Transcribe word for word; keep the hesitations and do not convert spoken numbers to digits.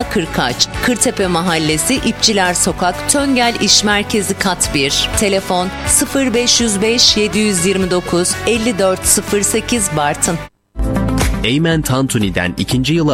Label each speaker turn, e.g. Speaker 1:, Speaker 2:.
Speaker 1: Bakırkaç, Kırtepe Mahallesi, İpçiler Sokak, Töngel İş Merkezi Kat bir. Telefon sıfır beş yüz beş yedi yüz yirmi dokuz elli dört sıfır sekiz Bartın.
Speaker 2: Eymen Tantuni'den ikinci yılı